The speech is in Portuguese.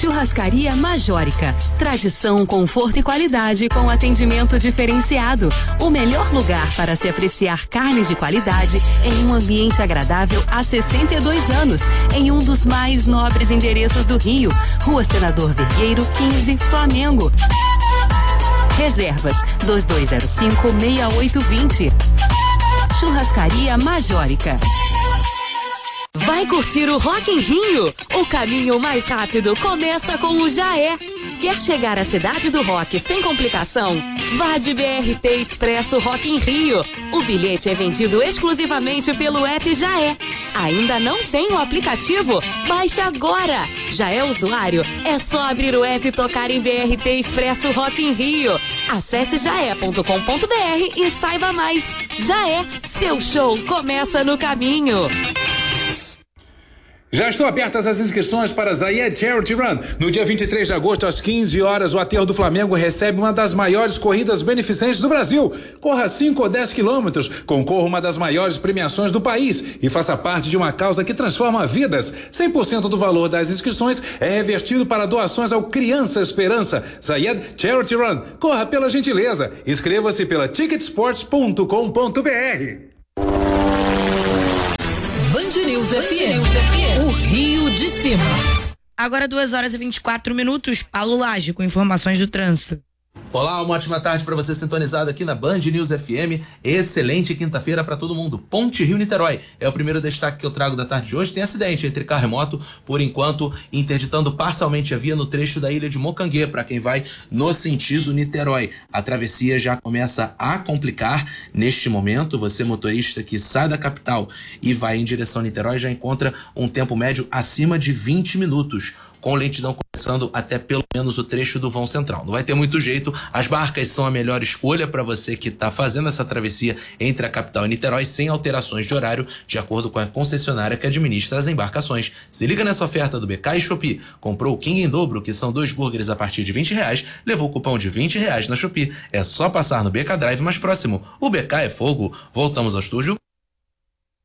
Churrascaria Majórica. Tradição, conforto e qualidade com atendimento diferenciado. O melhor lugar para se apreciar carnes de qualidade em um ambiente agradável há 62 anos, em um dos mais nobres endereços do Rio. Rua Senador Vergueiro 15, Flamengo. Reservas 2205-6820. Churrascaria Majórica. Vai curtir o Rock in Rio? O caminho mais rápido começa com o Jaé. Quer chegar à cidade do rock sem complicação? Vá de BRT Expresso Rock in Rio. O bilhete é vendido exclusivamente pelo app Jaé. Ainda não tem o aplicativo? Baixe agora! Já é usuário? É só abrir o app e tocar em BRT Expresso Rock in Rio. Acesse jaé.com.br e saiba mais. Jaé, seu show começa no caminho. Já estão abertas as inscrições para a Zayed Charity Run. No dia 23 de agosto, às 15 horas, o Aterro do Flamengo recebe uma das maiores corridas beneficentes do Brasil. Corra 5 ou 10 quilômetros, concorra uma das maiores premiações do país e faça parte de uma causa que transforma vidas. 100% do valor das inscrições é revertido para doações ao Criança Esperança. Zayed Charity Run. Corra pela gentileza. Inscreva-se pela ticketsports.com.br. Band News FM, o Rio de Cima. Agora 2h24. Paulo Lage com informações do trânsito. Olá, uma ótima tarde para você sintonizado aqui na Band News FM. Excelente quinta-feira para todo mundo. Ponte Rio-Niterói é o primeiro destaque que eu trago da tarde de hoje. Tem acidente entre carro e moto, por enquanto interditando parcialmente a via no trecho da ilha de Mocanguê para quem vai no sentido Niterói. A travessia já começa a complicar neste momento. Você, motorista que sai da capital e vai em direção a Niterói, já encontra um tempo médio acima de 20 minutos, com lentidão começando até pelo menos o trecho do vão central. Não vai ter muito jeito, as barcas são a melhor escolha para você que está fazendo essa travessia entre a capital e Niterói sem alterações de horário, de acordo com a concessionária que administra as embarcações. Se liga nessa oferta do BK e Shopee. Comprou o King em dobro, que são 2 burgers a partir de R$20, levou o cupom de R$20 na Shopee. É só passar no BK Drive mais próximo. O BK é fogo. Voltamos ao estúdio